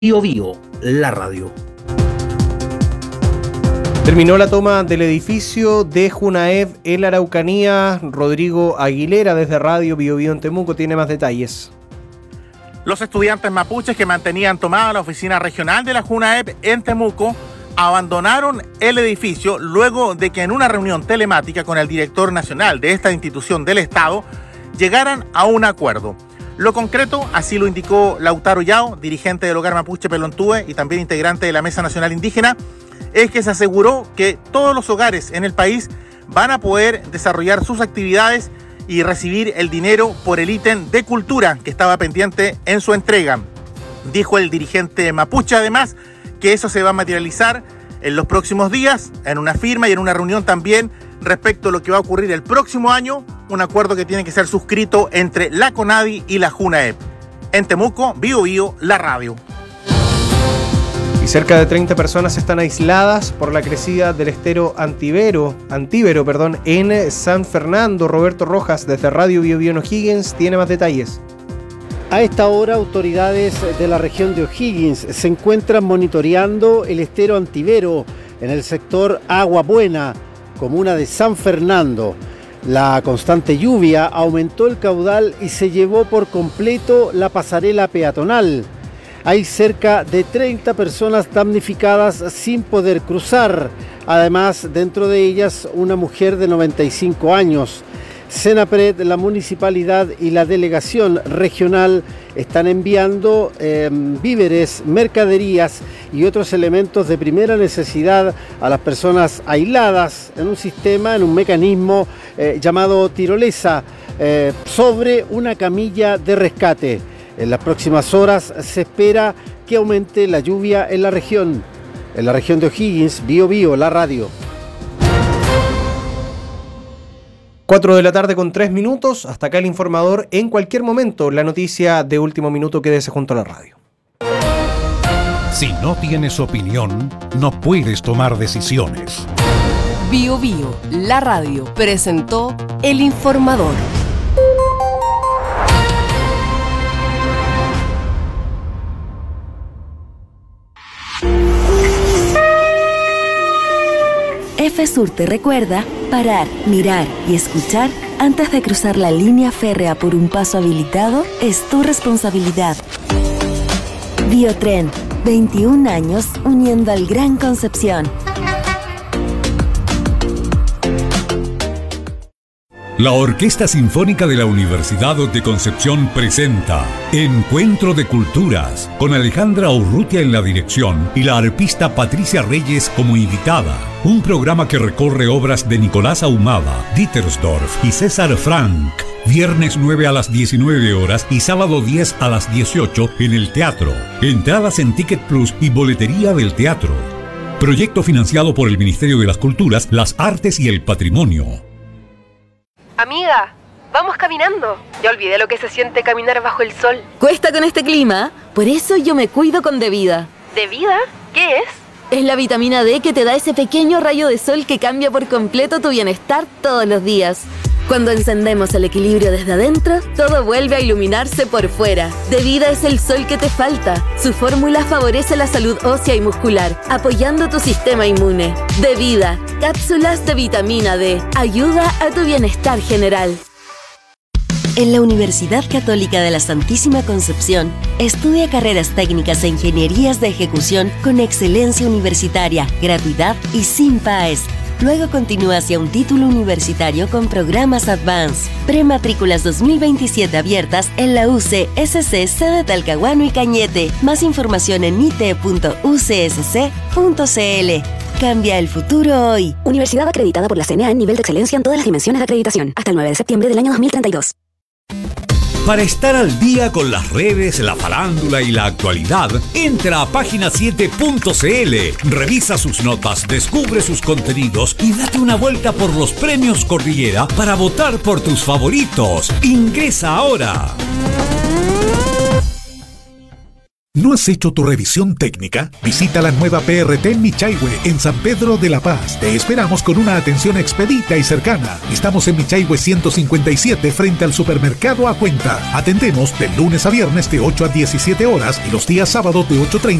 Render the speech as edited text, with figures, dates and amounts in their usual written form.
Bio Bio, la radio. Terminó la toma del edificio de Junaev en la Araucanía. Rodrigo Aguilera desde Radio Bio Bio en Temuco tiene más detalles. Los estudiantes mapuches que mantenían tomada la oficina regional de la Junaev en Temuco abandonaron el edificio luego de que en una reunión telemática con el director nacional de esta institución del Estado llegaran a un acuerdo. Lo concreto, así lo indicó Lautaro Yao, dirigente del Hogar Mapuche Pelontúe y también integrante de la Mesa Nacional Indígena, es que se aseguró que todos los hogares en el país van a poder desarrollar sus actividades y recibir el dinero por el ítem de cultura que estaba pendiente en su entrega. Dijo el dirigente mapuche además que eso se va a materializar en los próximos días, en una firma y en una reunión también respecto a lo que va a ocurrir el próximo año, un acuerdo que tiene que ser suscrito entre la CONADI y la Junaev. En Temuco, Bio Bio, la radio. Y cerca de 30 personas están aisladas por la crecida del estero Antíbero, en San Fernando. Roberto Rojas desde Radio Bio Bio en O'Higgins tiene más detalles. A esta hora, autoridades de la región de O'Higgins se encuentran monitoreando el estero Antíbero en el sector Agua Buena, comuna de San Fernando. La constante lluvia aumentó el caudal y se llevó por completo la pasarela peatonal. Hay cerca de 30 personas damnificadas sin poder cruzar. Además, dentro de ellas, una mujer de 95 años. Senapred, la municipalidad y la delegación regional están enviando víveres, mercaderías y otros elementos de primera necesidad a las personas aisladas en un mecanismo llamado tirolesa sobre una camilla de rescate. En las próximas horas se espera que aumente la lluvia en la región. En la región de O'Higgins, Bio Bio, la radio. 4 de la tarde con 3 minutos. Hasta acá el informador. En cualquier momento, la noticia de último minuto, quédese junto a la radio. Si no tienes opinión, no puedes tomar decisiones. Bio Bio, la radio, presentó el informador. FSUR te recuerda parar, mirar y escuchar antes de cruzar la línea férrea por un paso habilitado es tu responsabilidad. Biotren, 21 años uniendo al Gran Concepción. La Orquesta Sinfónica de la Universidad de Concepción presenta Encuentro de Culturas, con Alejandra Urrutia en la dirección y la arpista Patricia Reyes como invitada. Un programa que recorre obras de Nicolás Ahumada, Dittersdorf y César Frank. Viernes 9 a las 19 horas y sábado 10 a las 18 en el teatro. Entradas en Ticket Plus y boletería del teatro. Proyecto financiado por el Ministerio de las Culturas, las Artes y el Patrimonio. Amiga, vamos caminando. Ya olvidé lo que se siente caminar bajo el sol. Cuesta con este clima, por eso yo me cuido con DeVida. ¿DeVida? ¿Qué es? Es la vitamina D que te da ese pequeño rayo de sol que cambia por completo tu bienestar todos los días. Cuando encendemos el equilibrio desde adentro, todo vuelve a iluminarse por fuera. DeVida es el sol que te falta. Su fórmula favorece la salud ósea y muscular, apoyando tu sistema inmune. DeVida, cápsulas de vitamina D. Ayuda a tu bienestar general. En la Universidad Católica de la Santísima Concepción, estudia carreras técnicas e ingenierías de ejecución con excelencia universitaria, gratuidad y sin PAES. Luego continúa hacia un título universitario con programas Advance. Prematrículas 2027 abiertas en la UCSC sede Talcahuano y Cañete. Más información en it.ucsc.cl. Cambia el futuro hoy. Universidad acreditada por la CNA en nivel de excelencia en todas las dimensiones de acreditación. Hasta el 9 de septiembre del año 2032. Para estar al día con las redes, la farándula y la actualidad, entra a página7.cl, revisa sus notas, descubre sus contenidos y date una vuelta por los premios Cordillera para votar por tus favoritos. Ingresa ahora. ¿No has hecho tu revisión técnica? Visita la nueva PRT en Michaihue, en San Pedro de la Paz. Te esperamos con una atención expedita y cercana. Estamos en Michaihue 157 frente al supermercado A Cuenta. Atendemos de lunes a viernes de 8 a 17 horas y los días sábados de 8:30